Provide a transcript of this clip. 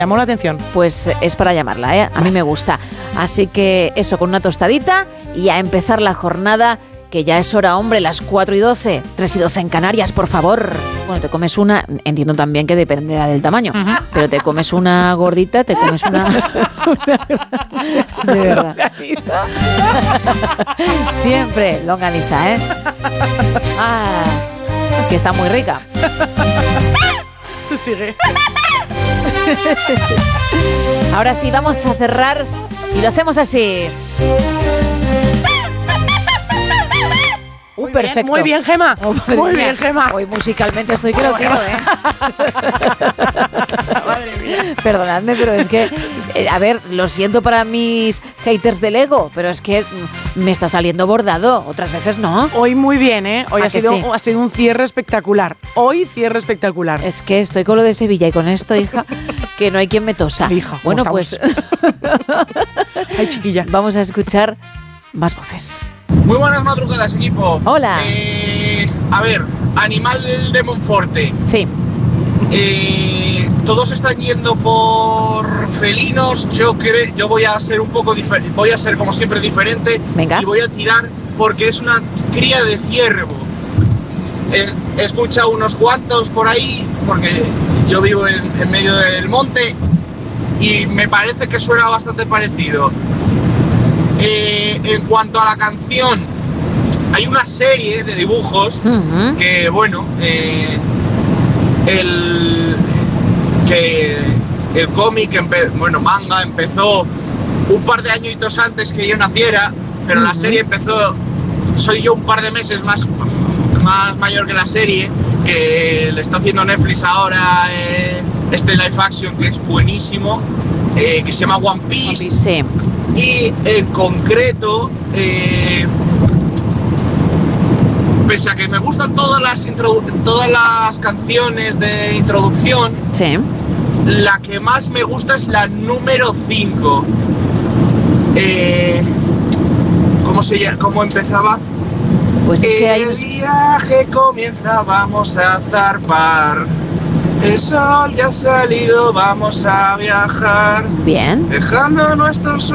llamó la atención. Pues es para llamarla, ¿eh? A mí me gusta. Así que eso, con una tostadita y a empezar la jornada, que ya es hora, hombre, las 4:12, 3:12 en Canarias, por favor. Bueno, te comes una, entiendo también que dependerá del tamaño, pero te comes una gordita, te comes una de verdad. Siempre longaniza, ¿eh? Ah, que está muy rica. Sigue. Ahora sí, vamos a cerrar y lo hacemos así. Perfecto. Muy bien, Gema. Muy bien, Gema. Hoy musicalmente estoy que lo tiro, ¿eh? Madre mía. Perdonadme, pero es que, a ver, lo siento para mis haters del ego, pero es que me está saliendo bordado. Otras veces no. Hoy muy bien, ¿eh? Hoy ¿A ha que sido, sí? ha sido un cierre espectacular. Hoy cierre espectacular. Es que estoy con lo de Sevilla y con esto, hija, que no hay quien me tosa. Hija, bueno, ¿cómo pues Ay, chiquilla. vamos a escuchar más voces. Muy buenas madrugadas, equipo. Hola. A ver, Animal de Monforte. Sí. Todos están yendo por felinos. Yo voy a ser un poco diferente. Voy a ser como siempre diferente. Venga. Y voy a tirar porque es una cría de ciervo. He escuchado unos cuantos por ahí porque yo vivo en medio del monte y me parece que suena bastante parecido. En cuanto a la canción, hay una serie de dibujos que, bueno, el cómic, manga, empezó un par de añitos antes que yo naciera, pero la serie empezó, soy yo un par de meses más mayor que la serie, que le está haciendo Netflix ahora, este live action que es buenísimo, que se llama One Piece. Sí. Y en concreto, pese a que me gustan todas las canciones de introducción, Sí. la que más me gusta es la número 5. ¿Cómo empezaba? Pues es que hay El viaje comienza, vamos a zarpar. El sol ya ha salido, vamos a viajar. Bien. Dejando nuestros